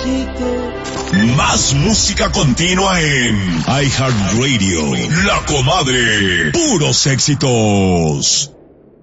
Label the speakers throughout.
Speaker 1: Más música continua en iHeartRadio. La Comadre. Puros éxitos.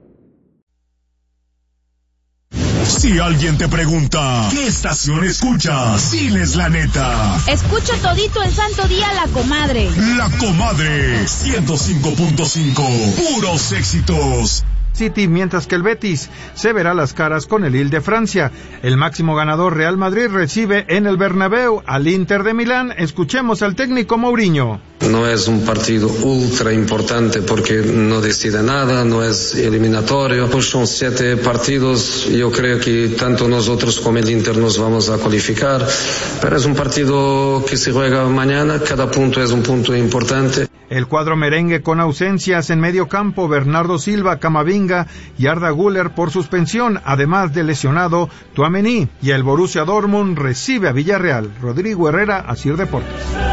Speaker 1: Si alguien te pregunta, ¿qué estación escuchas? Diles la neta.
Speaker 2: Escucho todito el santo día La Comadre.
Speaker 1: La Comadre 105.5. Puros éxitos.
Speaker 3: City, mientras que el Betis se verá las caras con el Lille de Francia. El máximo ganador Real Madrid recibe en el Bernabéu al Inter de Milán. Escuchemos al técnico Mourinho.
Speaker 4: No es un partido ultra importante porque no decide nada, no es eliminatorio. Pues son 7 partidos, yo creo que tanto nosotros como el Inter nos vamos a cualificar, pero es un partido que se juega mañana, cada punto es un punto importante.
Speaker 3: El cuadro merengue con ausencias en medio campo, Bernardo Silva, Camavinga y Arda Güler por suspensión, además del lesionado Tchouaméni, y el Borussia Dortmund recibe a Villarreal. Rodrigo Herrera, Asir Deportes.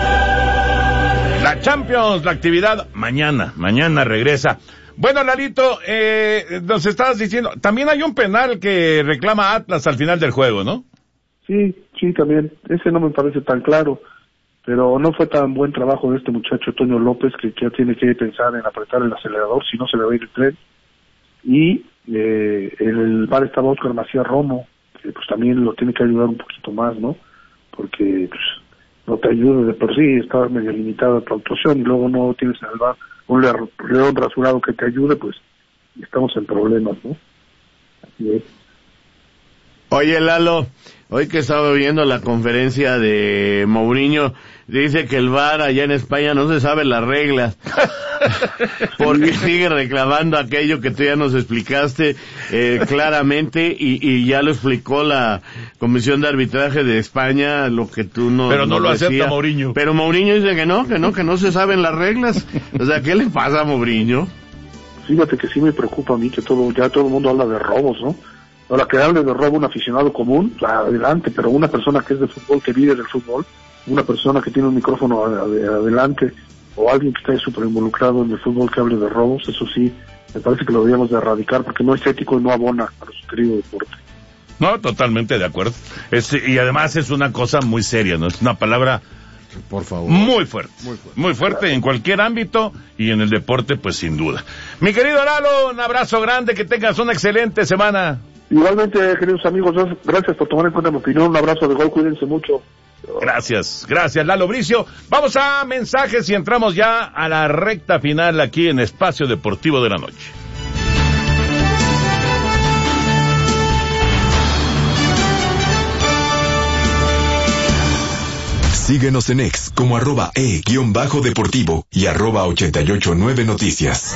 Speaker 5: La Champions, la actividad mañana regresa. Bueno, Lalito, nos estabas diciendo, también hay un penal que reclama Atlas al final del juego, ¿no?
Speaker 6: Sí, también. Ese no me parece tan claro, pero no fue tan buen trabajo de este muchacho Toño López, que ya tiene que pensar en apretar el acelerador, si no se le va a ir el tren. Y en el bar estaba Óscar Macías Romo, que pues también lo tiene que ayudar un poquito más, ¿no? Porque pues no te ayuda de por sí, está medio limitada tu actuación y luego no tienes en el bar un león rasurado que te ayude, pues estamos en problemas, ¿no? Así es.
Speaker 7: Oye, Lalo, hoy que estaba viendo la conferencia de Mourinho, dice que el VAR allá en España no se sabe las reglas, porque sigue reclamando aquello que tú ya nos explicaste claramente, y ya lo explicó la Comisión de Arbitraje de España, lo que tú no.
Speaker 5: Pero no lo
Speaker 7: decía.
Speaker 5: acepta Mourinho.
Speaker 7: Pero Mourinho dice que no se saben las reglas. O sea, ¿qué le pasa a Mourinho?
Speaker 6: Fíjate que sí me preocupa a mí que todo el mundo habla de robos, ¿no? Ahora, que hable de robo un aficionado común, adelante, pero una persona que es de fútbol, que vive del fútbol, una persona que tiene un micrófono adelante, o alguien que está súper involucrado en el fútbol que hable de robos, eso sí, me parece que lo deberíamos de erradicar, porque no es ético y no abona a nuestro querido deporte.
Speaker 5: No, totalmente de acuerdo. Y además es una cosa muy seria, ¿no? Es una palabra,
Speaker 7: por favor,
Speaker 5: muy fuerte en cualquier ámbito, y en el deporte, pues sin duda. Mi querido Lalo, un abrazo grande, que tengas una excelente semana.
Speaker 6: Igualmente, queridos amigos, gracias por tomar en cuenta mi opinión, un abrazo de gol, cuídense mucho.
Speaker 5: Gracias, Lalo Bricio. Vamos a mensajes y entramos ya a la recta final aquí en Espacio Deportivo de la Noche.
Speaker 1: Síguenos en X como @e_deportivo y @889noticias.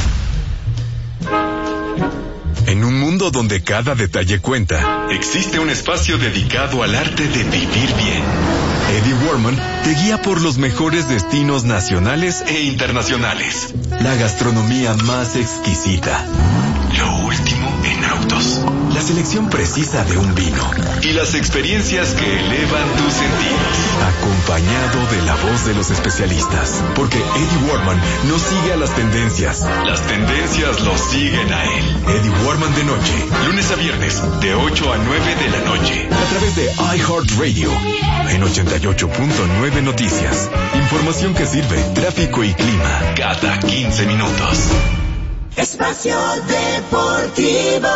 Speaker 1: En un mundo donde cada detalle cuenta, existe un espacio dedicado al arte de vivir bien. Eddie Warman te guía por los mejores destinos nacionales e internacionales. La gastronomía más exquisita. Lo último en autos. La selección precisa de un vino. Y las experiencias que elevan tus sentidos. Acompañado de la voz de los especialistas. Porque Eddie Warman no sigue a las tendencias. Las tendencias lo siguen a él. Eddie Warman de noche. Lunes a viernes, de 8 a 9 de la noche. A través de iHeartRadio. En 88.9 Noticias. Información que sirve. Tráfico y clima. Cada 15 minutos.
Speaker 8: Espacio Deportivo.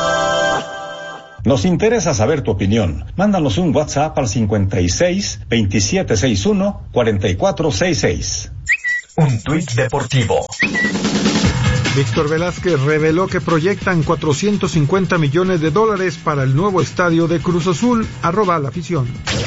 Speaker 9: Nos interesa saber tu opinión. Mándanos un WhatsApp al 56 2761 4466.
Speaker 8: Un tuit deportivo.
Speaker 3: Víctor Velázquez reveló que proyectan $450 millones para el nuevo estadio de Cruz Azul. @lafición.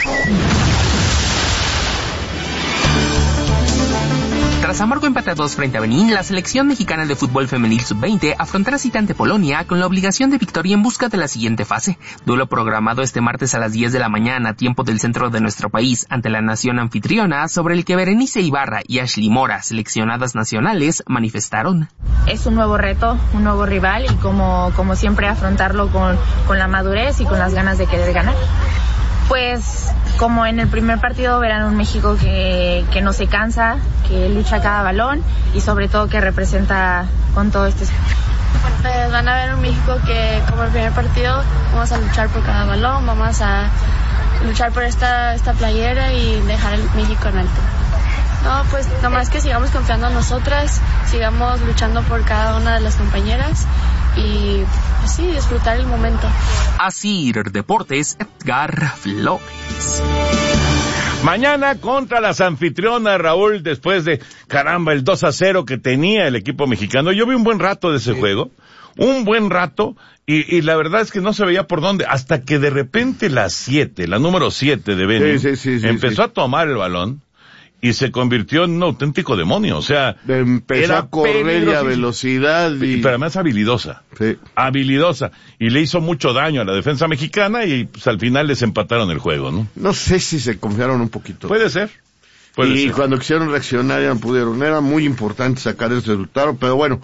Speaker 10: Tras amargo empate a 2 frente a Benín, la selección mexicana de fútbol femenil sub-20 afrontará cita ante Polonia con la obligación de victoria en busca de la siguiente fase. Duelo programado este martes a las 10 de la mañana, tiempo del centro de nuestro país, ante la nación anfitriona, sobre el que Berenice Ibarra y Ashley Mora, seleccionadas nacionales, manifestaron.
Speaker 11: Es un nuevo reto, un nuevo rival, y como siempre afrontarlo con la madurez y con las ganas de querer ganar. Pues como en el primer partido verán un México que no se cansa, que lucha cada balón y sobre todo que representa con todo este.
Speaker 12: Pues van a ver un México que como el primer partido vamos a luchar por cada balón, vamos a luchar por esta playera y dejar el México en alto. No, pues nomás que sigamos confiando en nosotras, sigamos luchando por cada una de las compañeras y pues sí, disfrutar el momento.
Speaker 10: Asir Deportes, Edgar Flores.
Speaker 5: Mañana contra las anfitrionas, Raúl, después de, caramba, el 2-0 que tenía el equipo mexicano. Yo vi un buen rato de ese juego, un buen rato, y la verdad es que no se veía por dónde, hasta que de repente la número 7 de Benin, empezó a tomar el balón y se convirtió en un auténtico demonio. O sea,
Speaker 7: empezó a correr y a velocidad.
Speaker 5: Pero además habilidosa. Sí. Habilidosa. Y le hizo mucho daño a la defensa mexicana y pues al final les empataron el juego, ¿no?
Speaker 7: No sé si se confiaron un poquito.
Speaker 5: Puede ser.
Speaker 7: Y cuando quisieron reaccionar ya no pudieron. Era muy importante sacar ese resultado, pero bueno,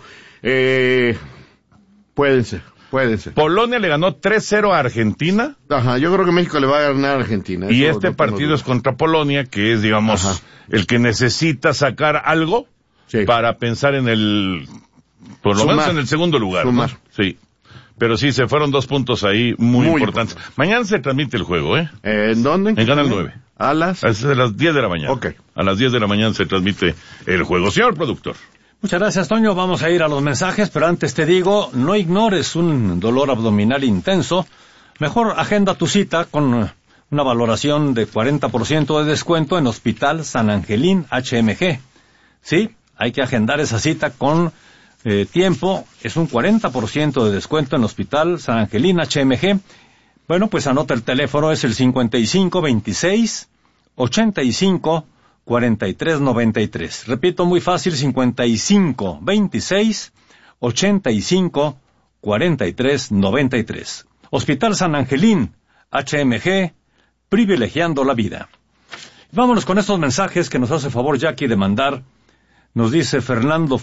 Speaker 7: puede ser.
Speaker 5: Polonia le ganó 3-0 a Argentina.
Speaker 7: Ajá, yo creo que México le va a ganar a Argentina.
Speaker 5: Y este partido es contra Polonia, que es, digamos, el que necesita sacar algo para pensar en por lo menos en el segundo lugar. ¿No? Sí. Pero sí, se fueron 2 puntos ahí muy importantes. Mañana se transmite el juego, ¿eh?
Speaker 7: ¿En dónde?
Speaker 5: En Canal 9.
Speaker 7: A las
Speaker 5: 10 de la mañana.
Speaker 7: Ok.
Speaker 5: A las 10 de la mañana se transmite el juego. Señor productor.
Speaker 9: Muchas gracias, Toño. Vamos a ir a los mensajes, pero antes te digo, no ignores un dolor abdominal intenso. Mejor agenda tu cita con una valoración de 40% de descuento en Hospital San Angelín HMG. Sí, hay que agendar esa cita con tiempo. Es un 40% de descuento en Hospital San Angelín HMG. Bueno, pues anota el teléfono, es el 5526-85-4393. Repito, muy fácil, 5526-85-4393. Hospital San Angelín, HMG, privilegiando la vida. Vámonos con estos mensajes que nos hace favor Jackie de mandar. Nos dice Fernando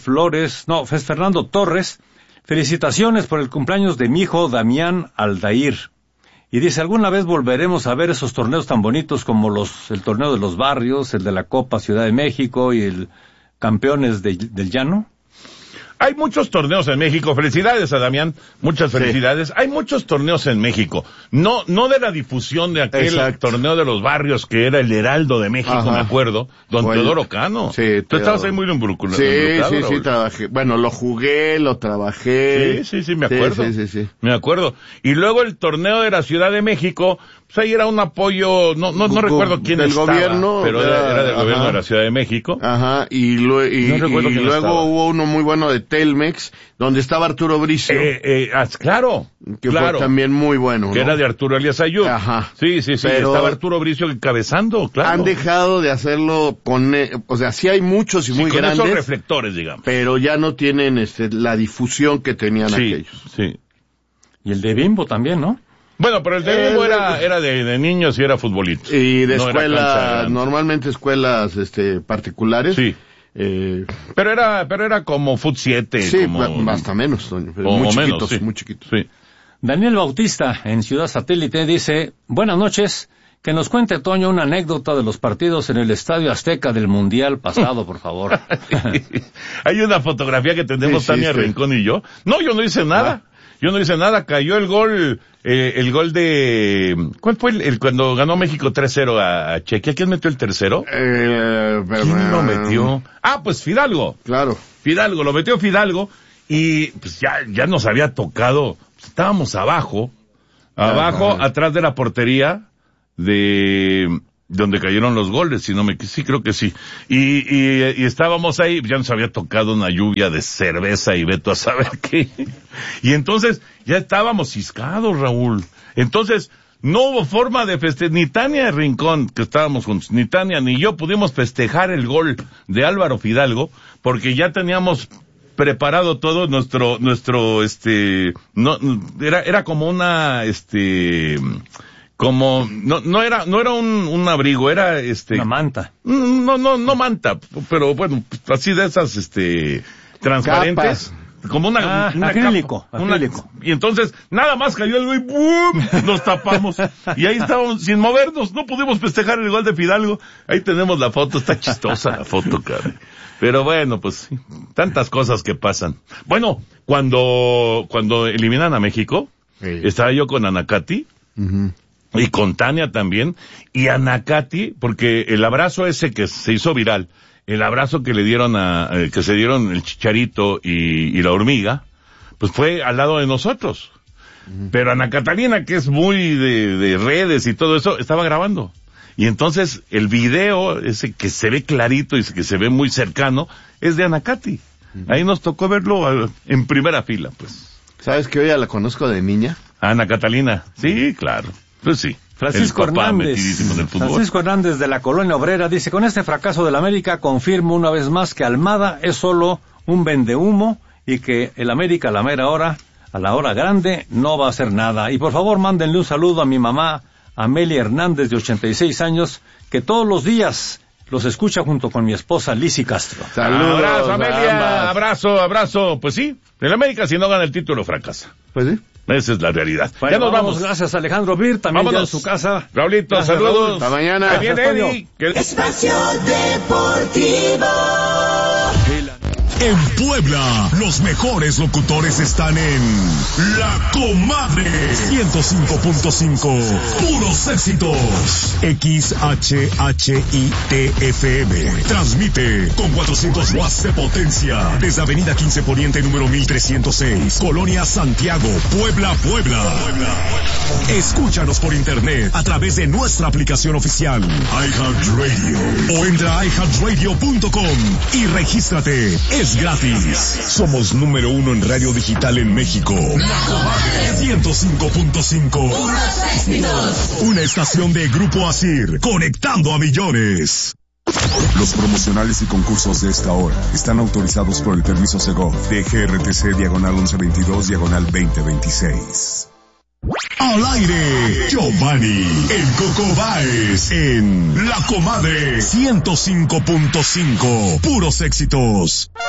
Speaker 9: Torres, felicitaciones por el cumpleaños de mi hijo Damián Aldair. Y dice, ¿alguna vez volveremos a ver esos torneos tan bonitos como el torneo de los barrios, el de la Copa Ciudad de México y el Campeones del Llano?
Speaker 5: Hay muchos torneos en México. Felicidades a Damián, muchas felicidades. Sí. Hay muchos torneos en México. No de la difusión de aquel torneo de los barrios que era el Heraldo de México, me acuerdo. Don Teodoro Cano. Sí, tú estabas ahí muy involucrado.
Speaker 7: Sí, trabajé. Bueno, lo jugué, lo trabajé.
Speaker 5: Sí, me acuerdo. Sí. Me acuerdo. Y luego el torneo de la Ciudad de México, pues ahí era un apoyo, no recuerdo quién estaba. Del gobierno. Pero era del gobierno de la Ciudad de México.
Speaker 7: Ajá, y luego hubo uno muy bueno de Telmex, donde estaba Arturo Bricio.
Speaker 5: Claro.
Speaker 7: Fue también muy bueno,
Speaker 5: que era de Arturo Elías Ayub. Ajá. Sí. Pero estaba Arturo Bricio encabezando, claro.
Speaker 7: Han dejado de hacerlo o sea, sí hay muchos y muy
Speaker 5: con
Speaker 7: grandes.
Speaker 5: Esos reflectores, digamos.
Speaker 7: Pero ya no tienen la difusión que tenían aquellos.
Speaker 5: Sí.
Speaker 9: Y el de Bimbo también, ¿no?
Speaker 5: Bueno, pero el de Bimbo era de niños y era futbolito.
Speaker 7: Y de escuelas, normalmente escuelas particulares.
Speaker 5: Sí. Pero era como Fut 7.
Speaker 7: Sí, hasta menos, Toño. Muy chiquitos.
Speaker 5: Sí.
Speaker 9: Daniel Bautista, en Ciudad Satélite, dice, buenas noches, que nos cuente, Toño, una anécdota de los partidos en el Estadio Azteca del Mundial pasado, por favor.
Speaker 5: Hay una fotografía que tenemos Tania Rincón y yo. No, yo no hice nada. Cayó el gol de... ¿Cuál fue cuando ganó México 3-0 a Chequia? ¿Quién metió el tercero? ¿Quién lo metió? Pues Fidalgo.
Speaker 7: Claro.
Speaker 5: Lo metió Fidalgo y pues ya nos había tocado. Estábamos abajo, atrás de la portería de donde cayeron los goles, sí, creo que sí. Y estábamos ahí, ya nos había tocado una lluvia de cerveza y veto a saber qué. Y entonces ya estábamos ciscados, Raúl. Entonces no hubo forma de festejar, ni Tania Rincón, que estábamos juntos, ni Tania ni yo pudimos festejar el gol de Álvaro Fidalgo, porque ya teníamos preparado todo nuestro era como una como no era un abrigo, era
Speaker 9: una manta.
Speaker 5: No manta, pero bueno, así de esas transparentes.
Speaker 7: Capas.
Speaker 5: Como una
Speaker 9: acrílico.
Speaker 5: Y entonces nada más cayó el gol y ¡bum! Nos tapamos. Y ahí estábamos sin movernos, no pudimos festejar el gol de Fidalgo. Ahí tenemos la foto, está chistosa la foto, cabrón. Pero bueno, pues tantas cosas que pasan. Bueno, cuando eliminan a México, estaba yo con Anacati. y con Tania también, y a Nakati, porque el abrazo ese que se hizo viral, el abrazo que le dieron que se dieron el Chicharito y la Hormiga, pues fue al lado de nosotros. Pero Ana Catalina, que es muy de redes y todo eso, estaba grabando. Y entonces el video, ese que se ve clarito y que se ve muy cercano, es de Anacati. Ahí nos tocó verlo en primera fila, pues.
Speaker 7: ¿Sabes que yo ya la conozco de niña?
Speaker 5: Ana Catalina, sí, claro. Pues sí.
Speaker 9: Francisco Hernández de la Colonia Obrera dice, con este fracaso del América confirmo una vez más que Almada es solo un vendehumo y que el América a la mera hora, a la hora grande, no va a hacer nada. Y por favor mándenle un saludo a mi mamá, Amelia Hernández, de 86 años, que todos los días los escucha junto con mi esposa Lizzy Castro.
Speaker 5: Saludos, abrazo, Amelia, abrazo. Pues sí, el América si no gana el título fracasa.
Speaker 7: Pues sí.
Speaker 5: Esa es la realidad.
Speaker 9: Bueno, ya nos vamos. Gracias, Alejandro Bir, también ya en su casa.
Speaker 5: Raulito, saludos.
Speaker 7: Hasta mañana.
Speaker 5: Ahí viene Eddie.
Speaker 8: Espacio Deportivo.
Speaker 13: En Puebla, los mejores locutores están en La Comadre 105.5. Puros éxitos. XHHITFM. Transmite con 400 watts de potencia desde Avenida 15 Poniente número 1306, Colonia Santiago, Puebla. Escúchanos por internet a través de nuestra aplicación oficial iHeartRadio o entra a iHeartRadio.com y regístrate. Es gratis. Somos número 1 en radio digital en México. La Comadre 105.5. Una estación de Grupo Asir, conectando a millones. Los promocionales y concursos de esta hora están autorizados por el permiso Segov de GRTC /1122/2026. Al aire, Giovanni, el Coco Báez, en La Comadre 105.5. Puros éxitos.